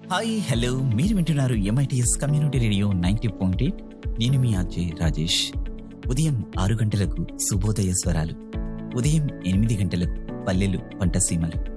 Hi hello మీరు వింటున్నారు MITS community radio 90.8. నేను మీ అజయ్ రాజేష్. ఉదయం 6 గంటలకు శుభోదయ స్వరాలు, ఉదయం 8 గంటలకు పల్లెలు పంటసీమలు,